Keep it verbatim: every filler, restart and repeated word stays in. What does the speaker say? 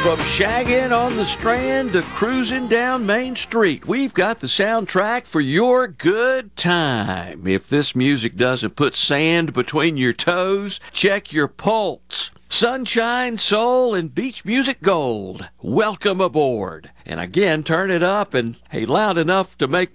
From shagging on the Strand to cruising down Main Street, we've got the soundtrack for your good time. If this music doesn't put sand between your toes, check your pulse. Sunshine, soul, and beach music gold. Welcome aboard. And again, turn it up and, hey, loud enough to make